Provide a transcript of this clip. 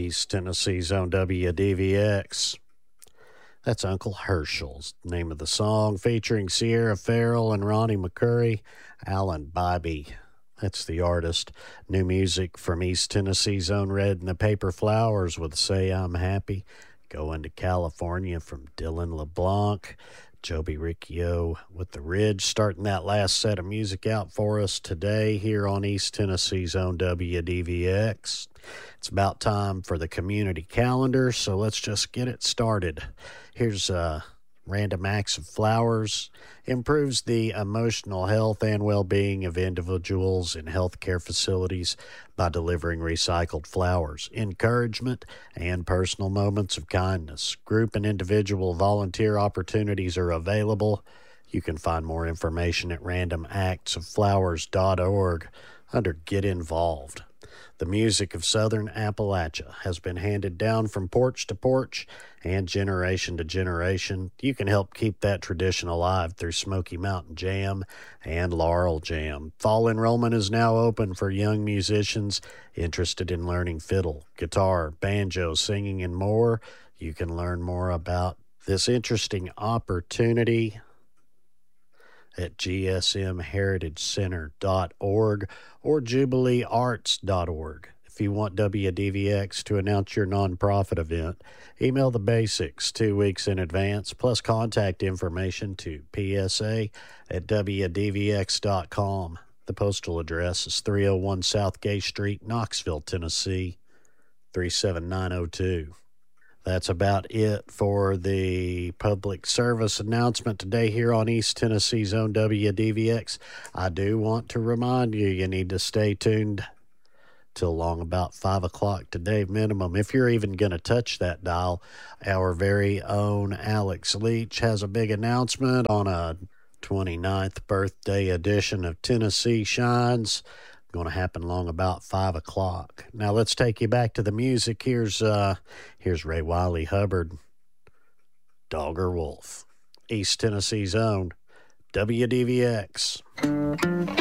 East Tennessee's own WDVX. That's Uncle Herschel's name of the song, featuring Sierra Farrell and Ronnie McCurry. Alan Bybee, that's the artist. New music from East Tennessee's own Red and the Paper Flowers with Say I'm Happy. Going to California from Dylan LeBlanc. Joby Riccio with The Ridge, starting that last set of music out for us today here on East Tennessee's own WDVX. It's about time for the community calendar, so let's just get it started. Here's Random Acts of Flowers. Improves the emotional health and well-being of individuals in healthcare facilities by delivering recycled flowers, encouragement, and personal moments of kindness. Group and individual volunteer opportunities are available. You can find more information at randomactsofflowers.org under Get Involved. The music of Southern Appalachia has been handed down from porch to porch and generation to generation. You can help keep that tradition alive through Smoky Mountain Jam and Laurel Jam. Fall enrollment is now open for young musicians interested in learning fiddle, guitar, banjo, singing, and more. You can learn more about this interesting opportunity at gsmheritagecenter.org or jubileearts.org. If you want WDVX to announce your nonprofit event, email the basics 2 weeks in advance, plus contact information to psa@wdvx.com. The postal address is 301 South Gay Street, Knoxville, Tennessee, 37902. That's about it for the public service announcement today here on East Tennessee's own WDVX. I do want to remind you, you need to stay tuned till long about 5 o'clock today minimum. If you're even going to touch that dial, our very own Alex Leach has a big announcement on a 29th birthday edition of Tennessee Shines. Going to happen long about 5 o'clock. Now let's take you back to the music. Here's Ray Wiley Hubbard, Dogger Wolf, East Tennessee's own WDVX.